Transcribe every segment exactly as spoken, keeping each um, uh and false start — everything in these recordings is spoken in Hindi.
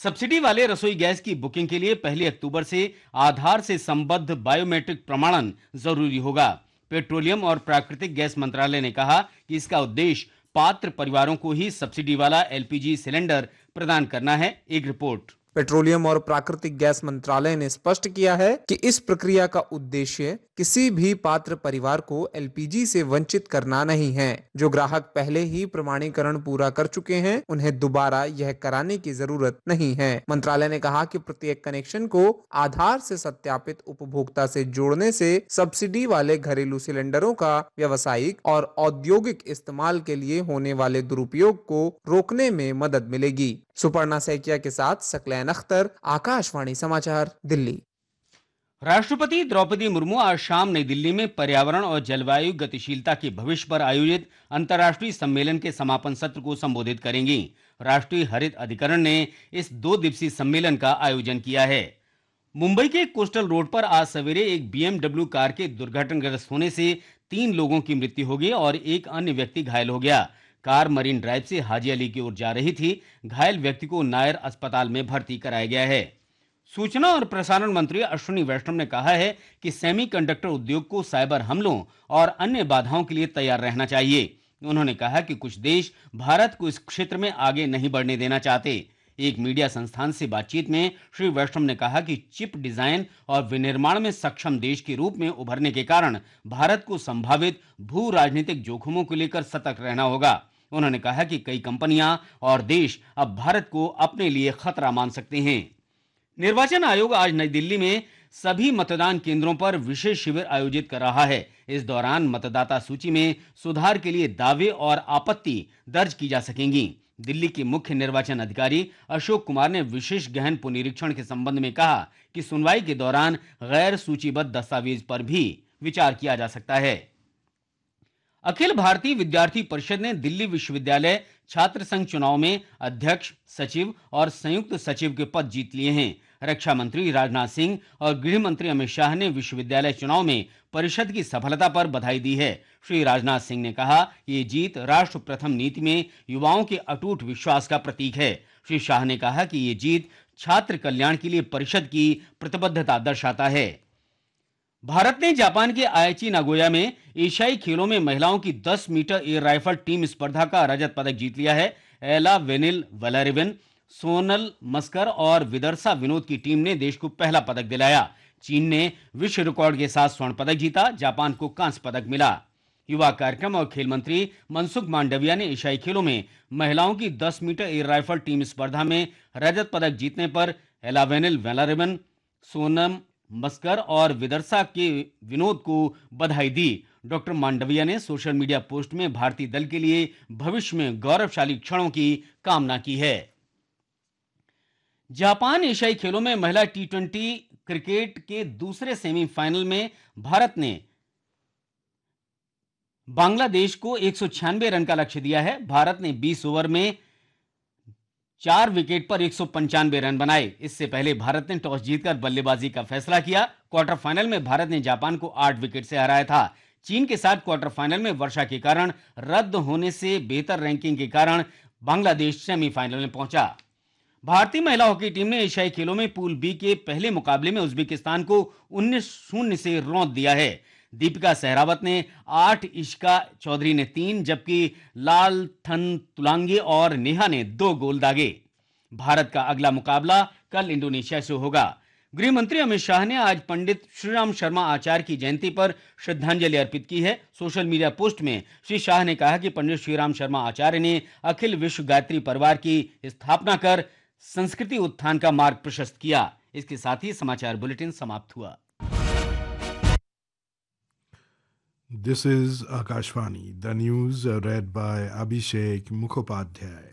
सब्सिडी वाले रसोई गैस की बुकिंग के लिए पहली अक्टूबर से आधार से संबद्ध बायोमेट्रिक प्रमाणन जरूरी होगा। पेट्रोलियम और प्राकृतिक गैस मंत्रालय ने कहा कि इसका उद्देश्य पात्र परिवारों को ही सब्सिडी वाला एलपीजी सिलेंडर प्रदान करना है। एक रिपोर्ट। पेट्रोलियम और प्राकृतिक गैस मंत्रालय ने स्पष्ट किया है कि इस प्रक्रिया का उद्देश्य किसी भी पात्र परिवार को एलपीजी से वंचित करना नहीं है। जो ग्राहक पहले ही प्रमाणीकरण पूरा कर चुके हैं, उन्हें दोबारा यह कराने की जरूरत नहीं है। मंत्रालय ने कहा कि प्रत्येक कनेक्शन को आधार से सत्यापित उपभोक्ता से जोड़ने से सब्सिडी वाले घरेलू सिलेंडरों का व्यावसायिक और औद्योगिक इस्तेमाल के लिए होने वाले दुरुपयोग को रोकने में मदद मिलेगी। सुपर्णा सैकिया के साथ सकलैन अख्तर, आकाशवाणी समाचार, दिल्ली। राष्ट्रपति द्रौपदी मुर्मू आज शाम नई दिल्ली में पर्यावरण और जलवायु गतिशीलता के भविष्य पर आयोजित अंतर्राष्ट्रीय सम्मेलन के समापन सत्र को संबोधित करेंगी। राष्ट्रीय हरित अधिकरण ने इस दो दिवसीय सम्मेलन का आयोजन किया है। मुंबई के कोस्टल रोड पर आज सवेरे एक बीएमडब्ल्यू कार के दुर्घटनाग्रस्त होने से तीन लोगों की मृत्यु हो गई और एक अन्य व्यक्ति घायल हो गया। कार मरीन ड्राइव से हाजी अली की ओर जा रही थी। घायल व्यक्ति को नायर अस्पताल में भर्ती कराया गया है। सूचना और प्रसारण मंत्री अश्विनी वैष्णव ने कहा है कि सेमीकंडक्टर उद्योग को साइबर हमलों और अन्य बाधाओं के लिए तैयार रहना चाहिए। उन्होंने कहा कि कुछ देश भारत को इस क्षेत्र में आगे नहीं बढ़ने देना चाहते। एक मीडिया संस्थान से बातचीत में श्री वैष्णव ने कहा कि चिप डिजाइन और विनिर्माण में सक्षम देश के रूप में उभरने के कारण भारत को संभावित भू राजनीतिक जोखिमों को लेकर सतर्क रहना होगा। उन्होंने कहा कि कई कंपनियां और देश अब भारत को अपने लिए खतरा मान सकते हैं। निर्वाचन आयोग आज नई दिल्ली में सभी मतदान केंद्रों पर विशेष शिविर आयोजित कर रहा है। इस दौरान मतदाता सूची में सुधार के लिए दावे और आपत्ति दर्ज की जा सकेंगी। दिल्ली के मुख्य निर्वाचन अधिकारी अशोक कुमार ने विशेष गहन पुनरीक्षण के संबंध में कहा कि सुनवाई के दौरान गैर सूचीबद्ध दस्तावेज पर भी विचार किया जा सकता है। अखिल भारतीय विद्यार्थी परिषद ने दिल्ली विश्वविद्यालय छात्र संघ चुनाव में अध्यक्ष, सचिव और संयुक्त सचिव के पद जीत लिए हैं। रक्षा मंत्री राजनाथ सिंह और गृह मंत्री अमित शाह ने विश्वविद्यालय चुनाव में परिषद की सफलता पर बधाई दी है। श्री राजनाथ सिंह ने कहा कि ये जीत राष्ट्र प्रथम नीति में युवाओं के अटूट विश्वास का प्रतीक है। श्री शाह ने कहा कि ये जीत छात्र कल्याण के लिए परिषद की प्रतिबद्धता दर्शाता है। भारत ने जापान के आइची नागोया में एशियाई खेलों में महिलाओं की दस मीटर एयर राइफल टीम स्पर्धा का रजत पदक जीत लिया है। एला वेनिल वैलरिवन, सोनल मस्कर और विदर्सा विनोद की टीम ने देश को पहला पदक दिलाया। चीन ने विश्व रिकॉर्ड के साथ स्वर्ण पदक जीता। जापान को कांस्य पदक मिला। युवा कार्यक्रम और खेल मंत्री मनसुख मांडविया ने एशियाई खेलों में महिलाओं की दस मीटर एयर राइफल टीम स्पर्धा में रजत पदक जीतने पर एला वेनिल वैलरिवन, सोनम मस्कर और विदर्सा के विनोद को बधाई दी। डॉक्टर मांडविया ने सोशल मीडिया पोस्ट में भारतीय दल के लिए भविष्य में गौरवशाली क्षणों की कामना की है। जापान एशियाई खेलों में महिला टी ट्वेंटी क्रिकेट के दूसरे सेमीफाइनल में भारत ने बांग्लादेश को एक सौ छियानवे रन का लक्ष्य दिया है। भारत ने बीस ओवर में चार विकेट पर एक सौ पंचानवे रन बनाए। इससे पहले भारत ने टॉस जीतकर बल्लेबाजी का फैसला किया। क्वार्टर फाइनल में भारत ने जापान को आठ विकेट से हराया था। चीन के साथ क्वार्टर फाइनल में वर्षा के कारण रद्द होने से बेहतर रैंकिंग के कारण बांग्लादेश सेमीफाइनल में पहुंचा। भारतीय महिला हॉकी टीम ने एशियाई खेलों में पूल बी के पहले मुकाबले में उज्बेकिस्तान को उन्नीस शून्य से रौंद दिया है। दीपिका सहरावत ने आठ, इश्का चौधरी ने तीन, जबकि लाल थन तुलांगे और नेहा ने दो गोल दागे। भारत का अगला मुकाबला कल इंडोनेशिया से होगा। गृह मंत्री अमित शाह ने आज पंडित श्रीराम शर्मा आचार्य की जयंती पर श्रद्धांजलि अर्पित की है। सोशल मीडिया पोस्ट में श्री शाह ने कहा कि पंडित श्रीराम शर्मा आचार्य ने अखिल विश्व गायत्री परिवार की स्थापना कर संस्कृति उत्थान का मार्ग प्रशस्त किया। इसके साथ ही समाचार बुलेटिन समाप्त हुआ। This is Akashvani, the news uh, read by Abhishek Mukhopadhyay.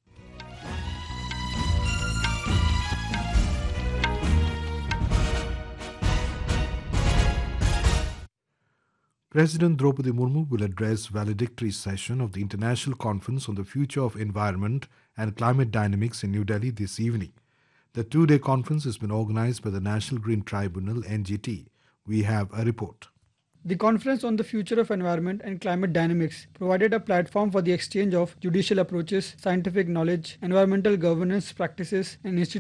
President Draupadi Murmu will address valedictory session of the International Conference on the Future of Environment and Climate Dynamics in New Delhi this evening. The two-day conference has been organized by the National Green Tribunal, N G T. We have a report. The Conference on the Future of Environment and Climate Dynamics provided a platform for the exchange of judicial approaches, scientific knowledge, environmental governance practices, and institutional